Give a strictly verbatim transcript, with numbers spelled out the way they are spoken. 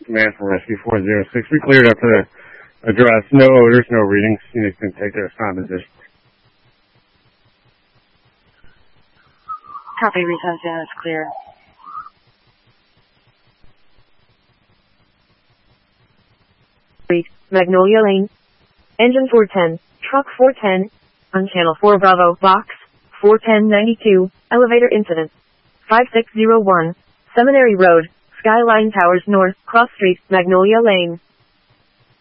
command from Rescue four zero six. We cleared up to the address. No odors, no readings. Units can take their assigned position. Copy, Reason San is clear. Magnolia Lane. Engine four ten, Truck four ten, on Channel four Bravo, Box, four ten ninety-two, Elevator Incident. five six zero one, Seminary Road, Skyline Towers North, Cross Street, Magnolia Lane.